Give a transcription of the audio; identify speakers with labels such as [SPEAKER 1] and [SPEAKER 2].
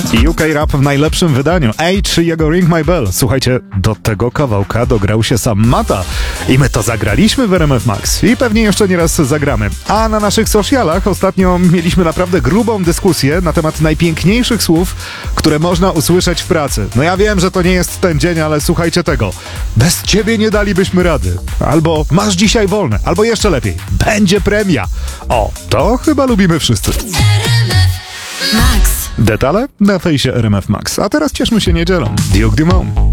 [SPEAKER 1] UK Rap w najlepszym wydaniu. H i jego Ring My Bell. Słuchajcie, do tego kawałka dograł się sam Mata. I my to zagraliśmy w RMF Max. I pewnie jeszcze nie raz zagramy. A na naszych socialach ostatnio mieliśmy naprawdę grubą dyskusję na temat najpiękniejszych słów, które można usłyszeć w pracy. No ja wiem, że to nie jest ten dzień, ale słuchajcie tego. Bez ciebie nie dalibyśmy rady. Albo masz dzisiaj wolne. Albo jeszcze lepiej. Będzie premia. O, to chyba lubimy wszyscy.
[SPEAKER 2] Max.
[SPEAKER 1] Detale na fejsie RMF Max. A teraz cieszmy się niedzielą. Duke Dumont.